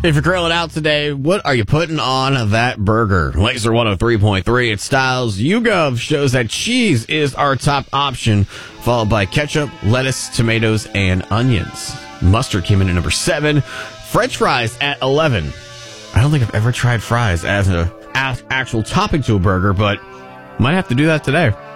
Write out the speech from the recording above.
If you're grilling out today, what are you putting on that burger? Laser 103.3 at Styles YouGov shows that cheese is our top option, followed by ketchup, lettuce, tomatoes, and onions. Mustard came in at number 7. French fries at 11. I don't think I've ever tried fries as an actual topping to a burger, but might have to do that today.